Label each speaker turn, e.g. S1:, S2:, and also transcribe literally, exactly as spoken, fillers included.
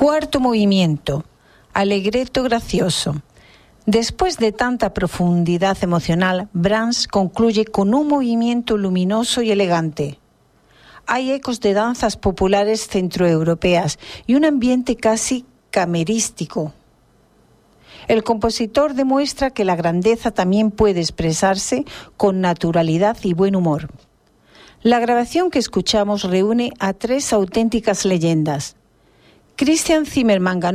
S1: Cuarto movimiento, Allegretto gracioso. Después de tanta profundidad emocional, Brahms concluye con un movimiento luminoso y elegante. Hay ecos de danzas populares centroeuropeas y un ambiente casi camerístico. El compositor demuestra que la grandeza también puede expresarse con naturalidad y buen humor. La grabación que escuchamos reúne a tres auténticas leyendas. Christian Zimmermann ganó